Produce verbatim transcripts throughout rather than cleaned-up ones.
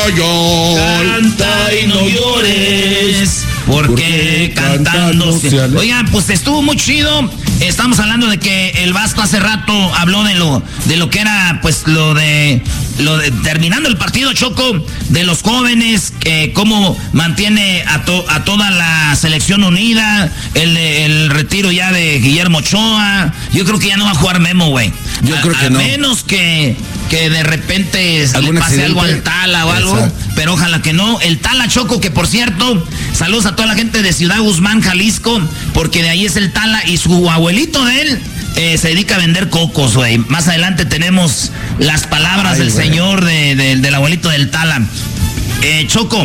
ay, ay. Canta y no llores, porque cantando... cantando... Oigan, pues estuvo muy chido. Estamos hablando de que el Vasco hace rato habló de lo de lo que era, pues, lo de... lo de terminando el partido, Choco, de los jóvenes, eh, cómo mantiene a, to, a toda la selección unida, el, el retiro ya de Guillermo Ochoa. Yo creo que ya no va a jugar Memo, güey. Yo a, creo que a no. menos que, que de repente le pase accidente? algo al Tala o algo. Exacto. Pero ojalá que no. El Tala, Choco, que por cierto, saludos a toda la gente de Ciudad Guzmán, Jalisco, porque de ahí es el Tala y su abuelito de él eh, se dedica a vender cocos, güey. Más adelante tenemos las palabras Ay, del güey. señor, de, de, del abuelito del Tala. Eh, Choco,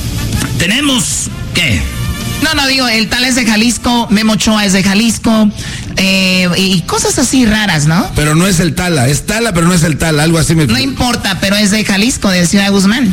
tenemos, ¿qué? No, no, digo, el Tala es de Jalisco, Memo Ochoa es de Jalisco, eh, y cosas así raras, ¿no? Pero no es el Tala, es Tala, pero no es el Tala, algo así me... No importa, pero es de Jalisco, de Ciudad Guzmán.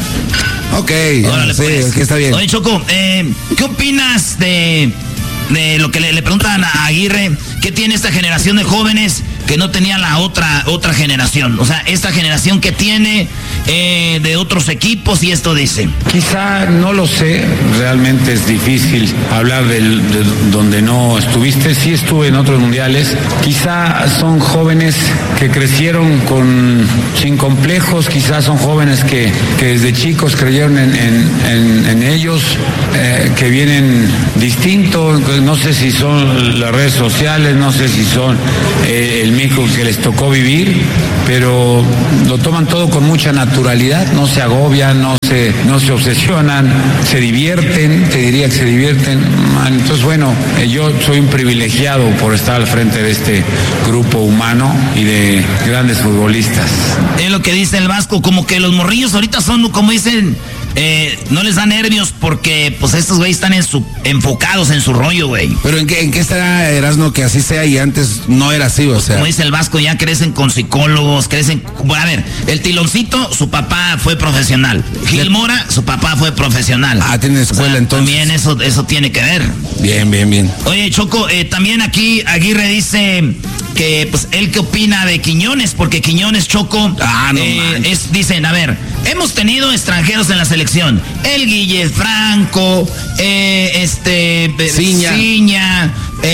Ok, Órale, sí, pues. es que está bien. Oye, Choco, eh, ¿qué opinas de, de lo que le, le preguntan a Aguirre? ¿Qué tiene esta generación de jóvenes que no tenía la otra otra generación? O sea, esta generación que tiene eh, de otros equipos, y esto dice. Quizá no lo sé, realmente es difícil hablar del, de donde no estuviste. Sí estuve en otros mundiales. Quizá son jóvenes que crecieron con sin complejos, quizá son jóvenes que, que desde chicos creyeron en, en, en, en ellos, eh, que vienen distintos. No sé si son las redes sociales, no sé si son eh, el México que les tocó vivir, pero lo toman todo con mucha naturalidad, no se agobian, no se, no se obsesionan, se divierten, te diría que se divierten. Entonces, bueno, eh, yo soy un privilegiado por estar al frente de este grupo humano y de grandes futbolistas. Es lo que dice el Vasco, como que los morrillos ahorita son, como dicen, eh, no les da nervios porque pues estos güeyes están en su, enfocados en su rollo, güey. Pero ¿en qué, en qué estará, Erasmo, que así sea y antes no era así, o sea? Como dice el Vasco, ya crecen con psicólogos, crecen... Bueno, a ver, el Tiloncito, su papá fue profesional. Gil Mora, su papá fue profesional. Ah, tiene escuela, O sea, entonces. También eso, eso tiene que ver. Bien, bien, bien. Oye, Choco, eh, también aquí Aguirre dice que, pues, él qué opina de Quiñones, porque Quiñones, Choco, Ah, no eh, manches. es, dicen, a ver, hemos tenido extranjeros en la selección. El Guille Franco, eh, este, eh, Ciña. Ciña,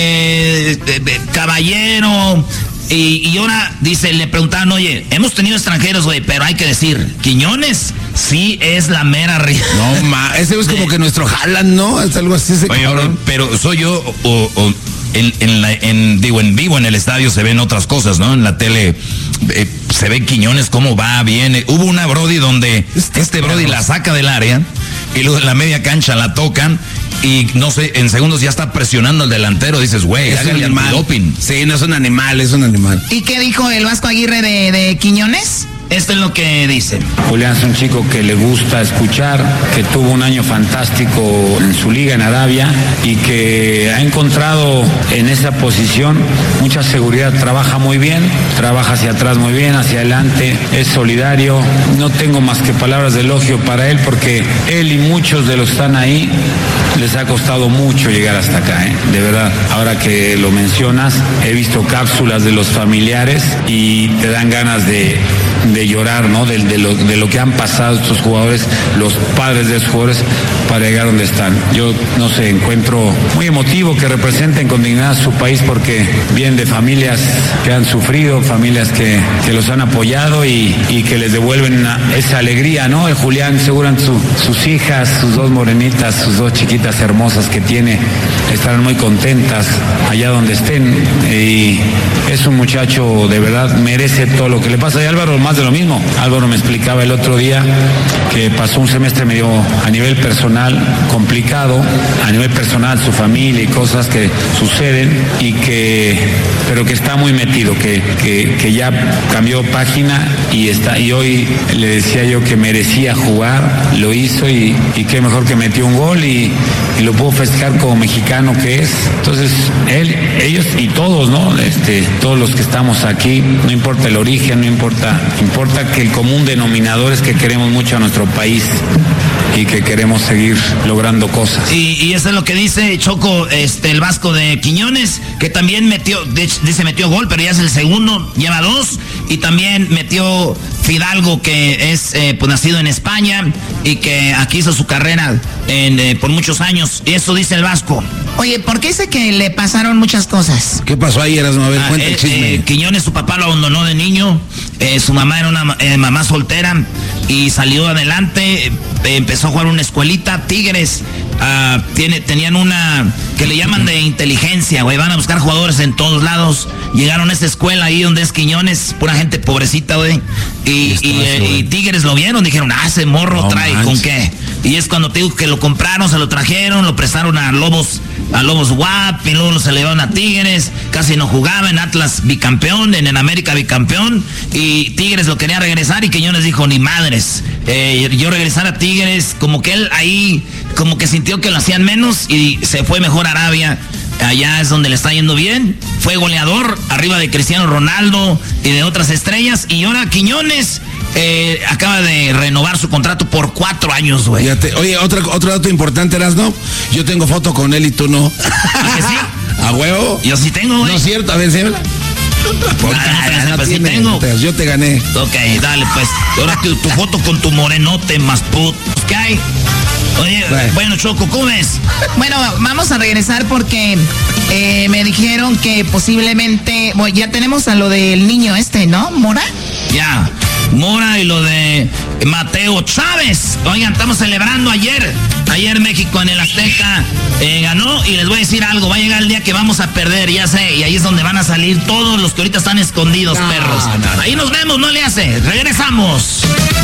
eh, eh, eh, Caballero. Y, y ahora, dice, le preguntaban, oye, hemos tenido extranjeros, güey, pero hay que decir, Quiñones sí es la mera ría. No, ma, ese es como que nuestro Haaland, ¿no? Es algo así. Ese Oye, cabrón. pero soy yo o, o en, en, la, en, digo, en vivo en el estadio se ven otras cosas, ¿no? En la tele eh, se ve Quiñones cómo va, viene. Hubo una Brody donde Este este Brody perro. la saca del área y luego en la media cancha la tocan y no sé, en segundos ya está presionando al delantero. Dices, güey, Es un háganle animal. antidoping. Sí, no es un animal, es un animal. ¿Y qué dijo el Vasco Aguirre de, de Quiñones? Esto es lo que dice. Julián es un chico que le gusta escuchar, que tuvo un año fantástico en su liga en Arabia y que ha encontrado en esa posición mucha seguridad. Trabaja muy bien, trabaja hacia atrás muy bien, hacia adelante, es solidario. No tengo más que palabras de elogio para él porque él y muchos de los que están ahí les ha costado mucho llegar hasta acá, ¿eh? De verdad. Ahora que lo mencionas, he visto cápsulas de los familiares y te dan ganas de de llorar, ¿no? De, de, lo, de lo que han pasado estos jugadores, los padres de esos jugadores, para llegar donde están. Yo, no sé, encuentro muy emotivo que representen con dignidad a su país porque vienen de familias que han sufrido, familias que, que los han apoyado y, y que les devuelven esa alegría, ¿no? El Julián, seguramente su, sus hijas, sus dos morenitas, sus dos chiquitas hermosas que tiene, estarán muy contentas allá donde estén. Y es un muchacho, de verdad, merece todo lo que le pasa. Y Álvaro, más de lo mismo. Álvaro me explicaba el otro día que pasó un semestre medio a nivel personal complicado, a nivel personal su familia y cosas que suceden y que, pero que está muy metido, que, que, que ya cambió página y está, y hoy le decía yo que merecía jugar, lo hizo y, y qué mejor que metió un gol y, y lo pudo festejar como mexicano que es. Entonces, él, ellos y todos, ¿no? Este, todos los que estamos aquí, no importa el origen, no importa, importa que el común denominador es que queremos mucho a nuestro país. y que queremos seguir logrando cosas. Y, y eso es lo que dice Choco, este, el Vasco de Quiñones, que también metió, dice metió gol, pero ya es el segundo, lleva dos, y también metió Fidalgo, que es eh, pues nacido en España y que aquí hizo su carrera en, eh, por muchos años, y eso dice el Vasco. Oye, ¿por qué dice que le pasaron muchas cosas? ¿Qué pasó ahí, Erasmo? A ver, Ah, cuenta eh, el chisme. eh, Quiñones, su papá lo abandonó de niño, eh, su mamá era una eh, mamá soltera y salió adelante, eh, empezó a jugar una escuelita, Tigres, uh, tiene, tenían una que le llaman de inteligencia, güey, van a buscar jugadores en todos lados, llegaron a esa escuela ahí donde es Quiñones, pura gente pobrecita, güey, y, y, eh, y Tigres lo vieron, dijeron, ah, ese morro No trae, manches. ¿con qué? Y es cuando te digo que lo compraron, se lo trajeron, lo prestaron a Lobos, a Lobos W A P, y luego se le llevaron a Tigres, casi no jugaba, en Atlas bicampeón, en, en América bicampeón, y Tigres lo quería regresar y Quiñones dijo, ni madres, eh, yo regresar a Tigres, como que él ahí, como que sintió que lo hacían menos y se fue mejor a Arabia. Allá es donde le está yendo bien. Fue goleador arriba de Cristiano Ronaldo y de otras estrellas. Y ahora Quiñones eh, acaba de renovar su contrato por cuatro años, güey. Fíjate, oye, otro, otro dato importante, Erasmo. Yo tengo foto con él y tú no. ¿A que sí? ¿A huevo? Yo sí tengo, güey. No es cierto, a ver, enséñala. Ah, No, no pues sí tiene, tengo. Yo te gané. Ok, dale, pues. Ahora tu, tu foto con tu morenote más put. ¿Qué hay? Oye, Bueno. bueno, Choco, ¿cómo ves? Bueno, vamos a regresar porque eh, me dijeron que posiblemente, bueno, ya tenemos a lo del niño este, ¿no? ¿Mora? Ya, Mora y lo de Mateo Chávez. Oigan, estamos celebrando ayer. Ayer México en el Azteca eh, ganó y les voy a decir algo. Va a llegar el día que vamos a perder, ya sé. Y ahí es donde van a salir todos los que ahorita están escondidos, No, perros. no, no. Ahí nos vemos, no le hace. Regresamos.